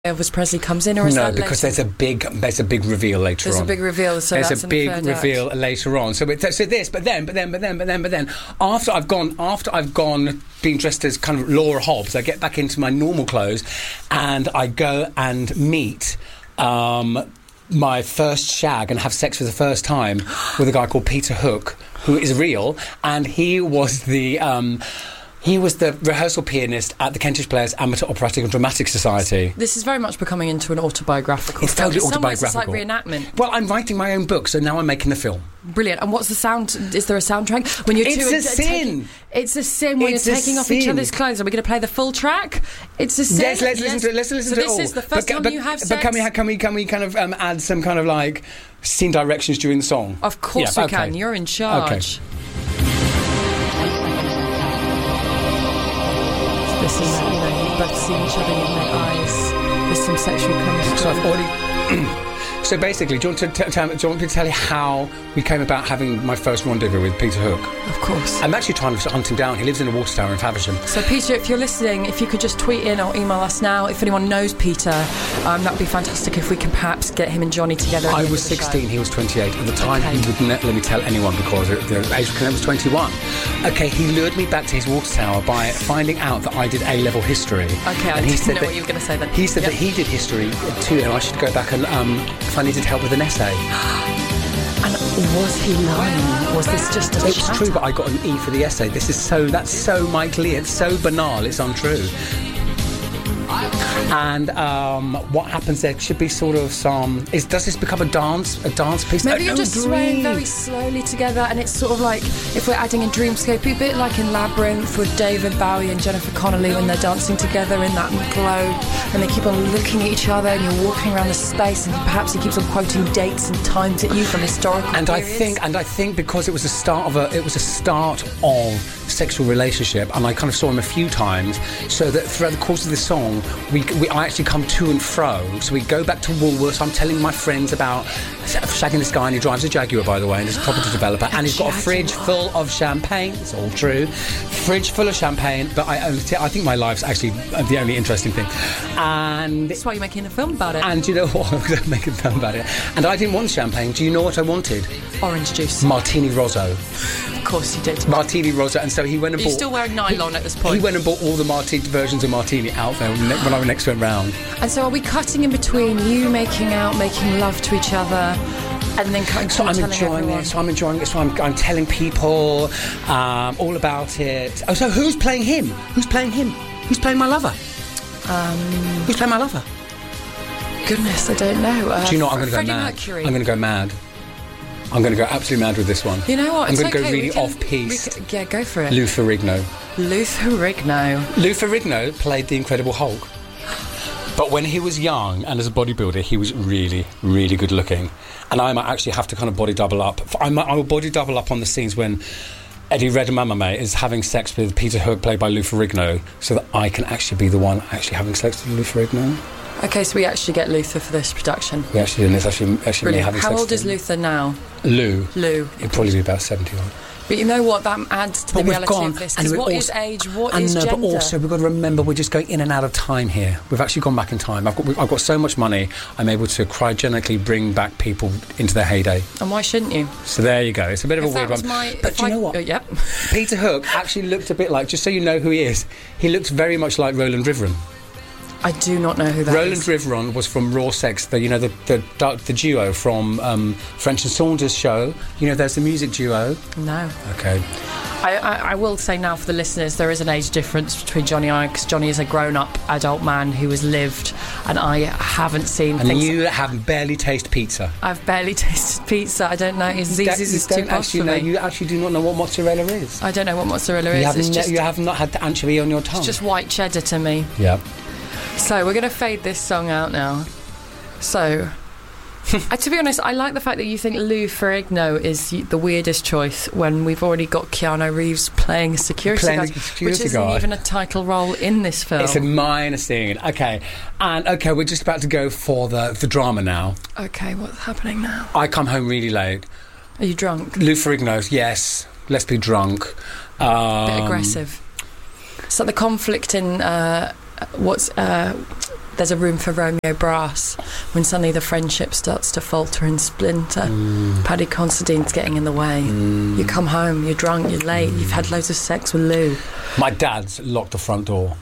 Elvis Presley comes in, or is that because later? there's a big reveal later on. There's a big reveal, so there's that's a big reveal later on. So this, but then, after I've gone being dressed as kind of Laura Hobbs, I get back into my normal clothes, and I go and meet my first shag and have sex for the first time with a guy called Peter Hook, who is real, and he was the rehearsal pianist at the Kentish Players Amateur Operatic and Dramatic Society. This is very much becoming into an autobiographical. It's totally autobiographical. It's like reenactment. Well, I'm writing my own book, so now I'm making the film. Brilliant. And what's the sound? Is there a soundtrack? When you're it's a sin. It's a sin when you're taking off each other's clothes. Are we going to play the full track? It's a sin. Yes, let's listen to it. Let's listen to it all. So this is the first time you have sex? But can we kind of add some kind of like scene directions during the song? Of course we can. You're in charge. Okay. This is, you've both seen each other, you've met eyes. There's some sexual chemistry. So I've already... So basically, do you want me to tell you how we came about having my first rendezvous with Peter Hook? Of course. I'm actually trying to hunt him down. He lives in a water tower in Faversham. So Peter, if you're listening, if you could just tweet in or email us now. If anyone knows Peter, that would be fantastic if we can perhaps get him and Johnny together. I was 16, he was 28. At the time, he wouldn't let me tell anyone because the age of consent was 21. Okay, he lured me back to his water tower by finding out that I did A-level history. Okay, and he said know what you were going to say then. He said that he did history too, and I should go back and if I needed help with an essay. And was he lying? Was this just a It was true, but I got an E for the essay. That's so Mike Leigh. It's so banal. It's untrue. And what happens there should be sort of some... does this become a dance piece? Maybe you're just swaying very slowly together, and it's sort of like, if we're adding in Dreamscape, a bit like in Labyrinth with David Bowie and Jennifer Connelly when they're dancing together in that globe, and they keep on looking at each other, and you're walking around the space, and perhaps he keeps on quoting dates and times at you from historical periods. I think because it was a start of sexual relationship, and I kind of saw him a few times, so that throughout the course of the song, I actually come to and fro. So we go back to Woolworths. I'm telling my friends about shagging this guy, and he drives a Jaguar, by the way, and he's a property developer, and he's got a fridge full of champagne. It's all true. Fridge full of champagne, but I think my life's actually the only interesting thing. And that's why you're making a film about it. And you know what? I'm going to make a film about it. And I didn't want champagne. Do you know what I wanted? Orange juice. Martini Rosso. Of course you did. Martini Rosso. And so he went and bought... You're still wearing nylon at this point. He went and bought all the martini versions of Martini out there when I next went round. And so are we cutting in between you making out, making love to each other, and then cutting so I'm enjoying it. So I'm telling people all about it. Oh, so who's playing him? Who's playing him? Who's playing my lover? Who's playing my lover? Goodness, I don't know. Do you know what? I'm going to go mad. Mercury. I'm going to go mad. I'm going to go absolutely mad with this one. You know what? I'm going to go really off-piste. Yeah, go for it. Lou Ferrigno. Lou Ferrigno. Lou Ferrigno played the Incredible Hulk. But when he was young and as a bodybuilder, he was really, really good looking. And I might actually have to kind of body double up. I will body double up on the scenes when Eddie Redmayne is having sex with Peter Hook, played by Lou Ferrigno, so that I can actually be the one actually having sex with Lou Ferrigno. Okay, so we actually get Luther for this production. We actually, and it's actually me having sex. How old is Luther now? Lou. He'd probably be about 70 odd. But you know what? That adds to the reality of this. Because what is age? What is gender? But also we've got to remember we're just going in and out of time here. We've actually gone back in time. I've got so much money. I'm able to cryogenically bring back people into their heyday. And why shouldn't you? So there you go. It's a bit of a weird one. But do you know what? Yep. Peter Hook actually looked a bit like, just so you know who he is, he looked very much like Roland Rivron. I do not know who that Roland is. Rivron was from Raw Sex, the duo from French and Saunders show. You know, there's the music duo. No. Okay. I will say now for the listeners, there is an age difference between Johnny and I, because Johnny is a grown-up adult man who has lived, and I haven't seen and things... And you have barely tasted pizza. I've barely tasted pizza. I don't know. It's too posh for me. You actually do not know what mozzarella is. I don't know what mozzarella is. You have not had the anchovy on your tongue. It's just white cheddar to me. Yeah. So we're going to fade this song out now. So, to be honest, I like the fact that you think Lou Ferrigno is the weirdest choice when we've already got Keanu Reeves playing a security guard, which isn't even a title role in this film. It's a minor scene. Okay, we're just about to go for the drama now. Okay, what's happening now? I come home really late. Are you drunk? Lou Ferrigno, yes. Let's be drunk. A bit aggressive. So the conflict in... there's a room for Romeo Brass when suddenly the friendship starts to falter and splinter. Paddy Considine's getting in the way. You come home, you're drunk, you're late, you've had loads of sex with Lou. My dad's locked the front door.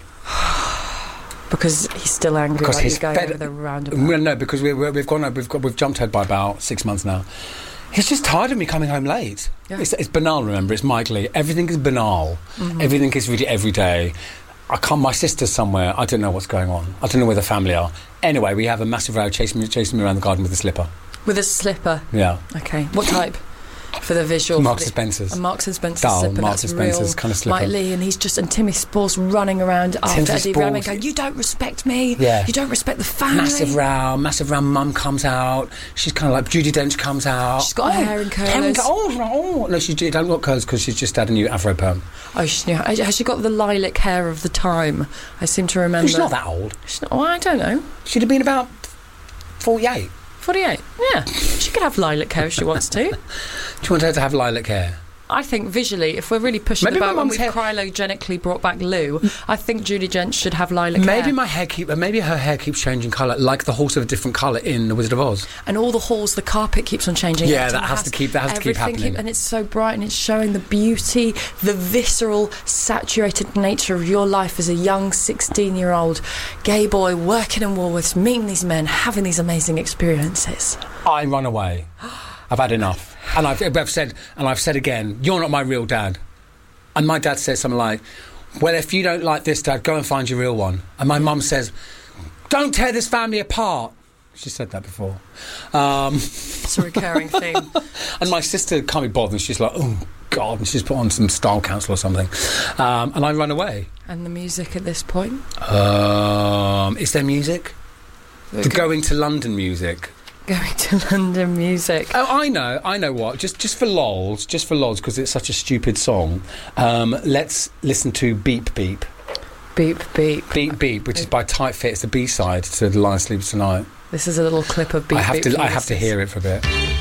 Because he's still angry about you going over the roundabout. Well, no, because we've jumped ahead by about 6 months now. He's just tired of me coming home late. Yeah. It's banal, remember, it's Mike Leigh. Everything is banal. Everything is really every day. My sister's somewhere, I don't know what's going on. I don't know where the family are. Anyway, we have a massive row chasing me around the garden with a slipper. With a slipper? Yeah. Okay. What type? For the visual. Marks and Spencer's. A Marks and Spencer's Dull, slipper. Marks and Spencer's kind of slipper. Mike Leigh, and Timmy Spall's running around after Eddie Ramin going, you don't respect me. Yeah. You don't respect the family. Massive row. Mum comes out. She's kind of like, Judi Dench comes out. She's got her hair in curlers. No, she hasn't got curls because she's just had a new afro perm. Oh, has she got the lilac hair of the time? I seem to remember. She's not that old. She's not, well, I don't know. She'd have been about 48. 48, yeah. She could have lilac hair if she wants to. Do you want her to have lilac hair? I think visually, if we're really pushing the boat when we've cryogenically brought back Lou, I think Judi Dench should have lilac hair. Maybe her hair keeps changing colour, like the horse of a different colour in The Wizard of Oz. And all the halls, the carpet keeps on changing. Yeah, that has to keep happening. And it's so bright, and it's showing the beauty, the visceral, saturated nature of your life as a young 16-year-old gay boy working in Woolworths, meeting these men, having these amazing experiences. I run away. I've had enough. And I've said again, you're not my real dad. And my dad says something like, well, if you don't like this, Dad, go and find your real one. And my mum says, don't tear this family apart. She said that before. It's a recurring theme. And my sister can't be bothered. She's like, oh, God. And she's put on some style council or something. And I run away. And the music at this point? Is there music? The Going to London music. Going to London music. Oh, I know what. Just for lols, because it's such a stupid song. Let's listen to Beep Beep. Beep Beep. Beep Beep, which is by Tight Fit. It's the B-side to The Lion Sleeps Tonight. This is a little clip of Beep Beep. I have to hear it for a bit.